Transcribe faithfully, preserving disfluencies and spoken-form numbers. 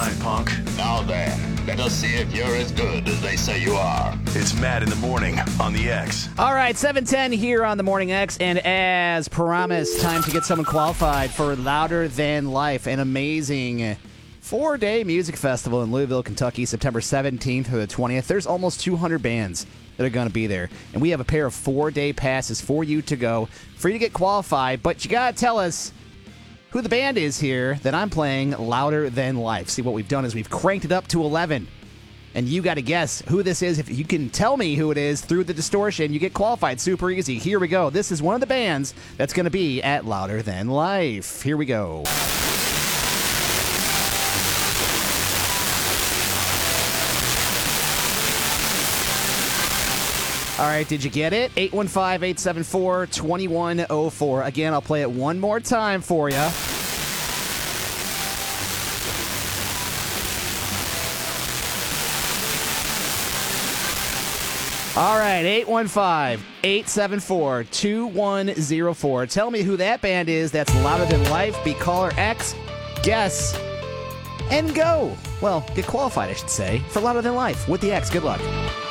line, punk. Now then, let us see if you're as good as they say you are. It's Matt in the morning on the X. All right, seven ten here on the Morning X, and as promised, time to get someone qualified for Louder Than Life, an amazing four-day music festival in Louisville, Kentucky, September seventeenth through the twentieth. There's almost two hundred bands that are going to be there, and we have a pair of four-day passes for you to go, for you to get qualified, but you got to tell us who the band is here that I'm playing Louder Than Life. See, what we've done is we've cranked it up to eleven. And you got to guess who this is. If you can tell me who it is through the distortion, you get qualified. Super easy. Here we go. This is one of the bands that's going to be at Louder Than Life. Here we go. All right, did you get it? eight one five, eight seven four, two one zero four. Again, I'll play it one more time for you. All right, eight one five, eight seven four, two one zero four. Tell me who that band is that's Louder Than Life. Be caller X, guess, and go. Well, get qualified, I should say, for Louder Than Life with the X. Good luck.